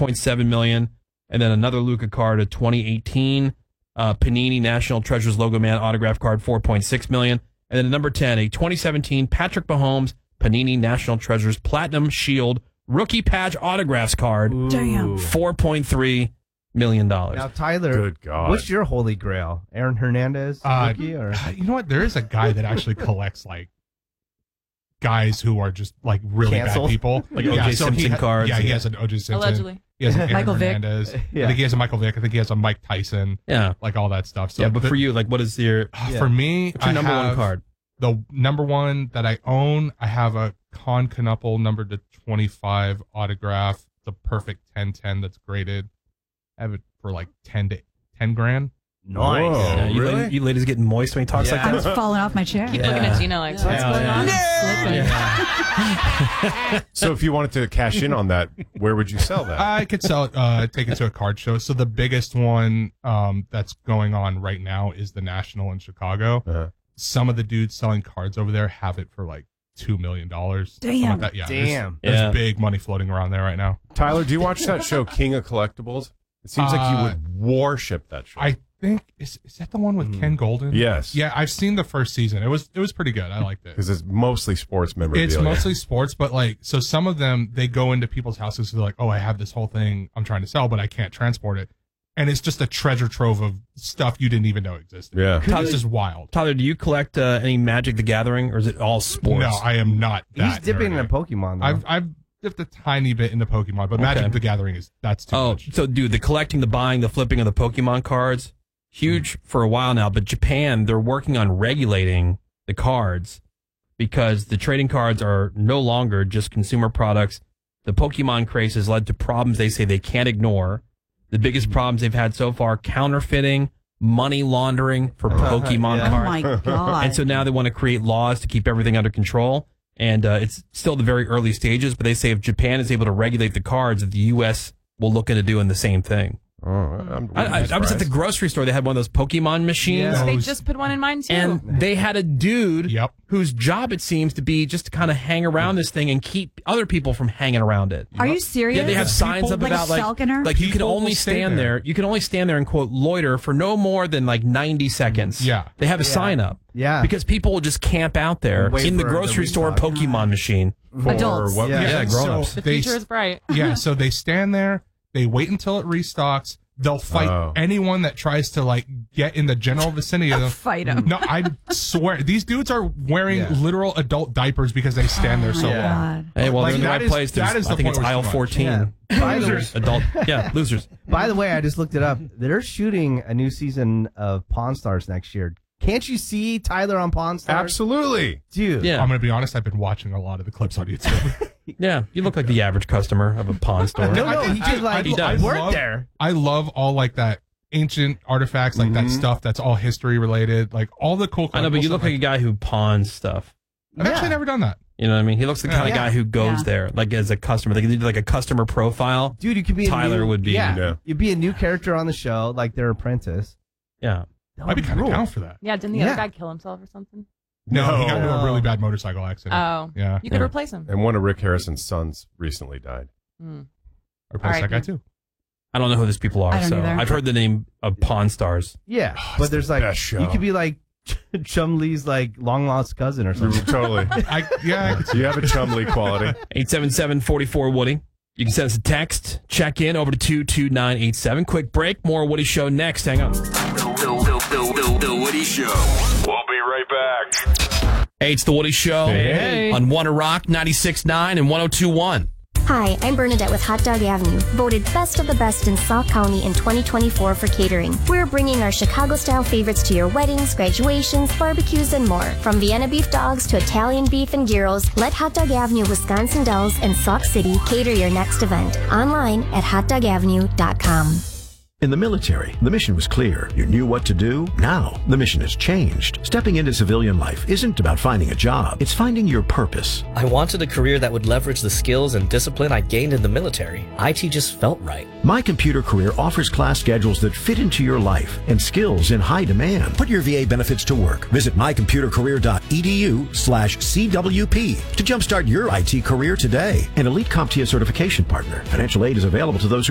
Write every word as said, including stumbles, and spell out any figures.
point seven million dollars. And then another Luka card, a twenty eighteen uh, Panini National Treasures Logo Man autograph card, four point six million dollars. And then number ten, a twenty seventeen Patrick Mahomes Panini National Treasures Platinum Shield Rookie Patch Autographs card, Damn. four point three million dollars. Now, Tyler, Good God. what's your holy grail? Aaron Hernandez Uh, rookie or You know what? There is a guy that actually collects like guys who are just like really Canceled? bad people. Like O J Simpson he ha- cards, Yeah, he yeah. has an O J Simpson. Allegedly. He has an Aaron Michael Vick. Hernandez. Yeah. I think he has a Michael Vick. I think he has a Mike Tyson. Yeah. Like all that stuff. So yeah, but the- for you, like, what is your, Yeah. for me, what's your I number one have card? The number one that I own, I have a Con Knuppel number to twenty-five autograph. The perfect ten ten that's graded. I have it for like ten to ten grand. nice? Whoa. Yeah, you, really? ladies, you ladies getting moist when he talks Yeah. like I that? was falling off my chair. Keep Yeah. looking at Gina like, what's Yeah, going yeah. on? Slipping. So if you wanted to cash in on that, where would you sell that? I could sell it, uh, take it to a card show. So the biggest one um, that's going on right now is the National in Chicago. Uh-huh. Some of the dudes selling cards over there have it for like two million dollars. Damn. Like that. Yeah, there's- Damn. There's, Yeah. big money floating around there right now. Tyler, do you watch that show, King of Collectibles? It seems like you Uh, would worship that show. I think is is that the one with Ken Golden? Yes. Yeah, I've seen the first season. It was it was pretty good. I liked it. Because it's mostly sports memorabilia. It's mostly sports, but like, so some of them, they go into people's houses. So they're like, oh, I have this whole thing I'm trying to sell, but I can't transport it. And it's just a treasure trove of stuff you didn't even know existed. Yeah. It's just wild. Tyler, do you collect uh, any Magic the Gathering, or is it all sports? No, I am not He's that. dipping in a nerdy. Pokemon, though. I've, I've dipped a tiny bit into Pokemon, but Okay. Magic the Gathering is, that's too Oh, much. so dude, the collecting, the buying, the flipping of the Pokemon cards, huge for a while now. But Japan, they're working on regulating the cards because the trading cards are no longer just consumer products. The Pokemon craze has led to problems they say they can't ignore. The biggest problems they've had so far: counterfeiting, money laundering for Pokemon Yeah. Oh cards. my God. And so now they want to create laws to keep everything under control. And uh, it's still the very early stages, but they say if Japan is able to regulate the cards, that the U S will look into doing the same thing. Oh, I'm, I, I, I was at the grocery store. They had one of those Pokemon machines. Yeah. They Those- just put one in mine too. And they had a dude Yep. whose job it seems to be just to kind of hang around this thing and keep other people from hanging around it. Are you serious? Yeah, they have signs People- up like about like Falconer? like you can People only will stay stand there. there. You can only stand there and quote loiter for no more than like ninety seconds. Yeah. They have a Yeah. sign up. Yeah. Because people will just camp out there Wait in the for the grocery store restock. Pokemon machine. For Adults. what- Yeah. Yeah, grown-ups. So the they, future is bright. yeah, so they stand there, they wait until it restocks, they'll fight Oh. anyone that tries to like get in the general vicinity of them. Fight him. No, I swear these dudes are wearing Yeah. literal adult diapers because they stand there so Yeah. long. Hey, well, Like, they're in the that right is- place. that There's- is the I think point it's where it's aisle too much. fourteen. Yeah. By the- Losers, adult, yeah, losers. By the way, I just looked it up. They're shooting a new season of Pawn Stars next year. Can't you see Tyler on Pawn Stars? Absolutely. Dude. Yeah. I'm going to be honest, I've been watching a lot of the clips on YouTube. Yeah, you look like the average customer of a pawn store. No, no, I- he did like, He I does. worked love- there. I love all like that ancient artifacts, like that Mhm. stuff that's all history related, like all the cool I know, but you collectible look stuff, like a guy who pawns stuff. I've actually Yeah. never done that. You know what I mean? He looks like the kind Yeah. of guy who goes Yeah. there, like as a customer. They can do like a customer profile. Dude, you could be a Tyler new, would be- Yeah, Yeah. you'd be a new character on the show, like their apprentice. Yeah. That I'd be would kind of rule. down for that. Yeah, didn't the Yeah. other guy kill himself or something? No, he got into No. a really bad motorcycle accident. Oh. Yeah. You could Yeah. replace him. And one of Rick Harrison's sons recently died. Hmm. I replaced that guy R I P. too. I don't know who these people are, I don't so either. I've heard the name of Pawn Stars. Yeah, Oh, but it's there's the like best show. you could be like Chum Lee's like long lost cousin or something. Totally. I, yeah, I could see You have a Chumley quality. eight seven seven, four four, Woody. You can send us a text. Check in over to two two nine eight seven. Quick break. More Woody Show next. Hang on. The, the, the, the, the Woody Show. We'll be right back. Hey, it's the Woody Show Hey. on One Rock ninety-six point nine and one oh two point one. Hi, I'm Bernadette with Hot Dog Avenue, voted best of the best in Sauk County in twenty twenty-four for catering. We're bringing our Chicago-style favorites to your weddings, graduations, barbecues, and more. From Vienna beef dogs to Italian beef and gyros, let Hot Dog Avenue Wisconsin Dells and Sauk City cater your next event. Online at hot dog avenue dot com. In the military, the mission was clear. You knew what to do. Now, the mission has changed. Stepping into civilian life isn't about finding a job. It's finding your purpose. I wanted a career that would leverage the skills and discipline I gained in the military. I T just felt right. My Computer Career offers class schedules that fit into your life and skills in high demand. Put your V A benefits to work. Visit my computer career dot e d u slash C W P to jumpstart your I T career today. An Elite CompTIA certification partner. Financial aid is available to those who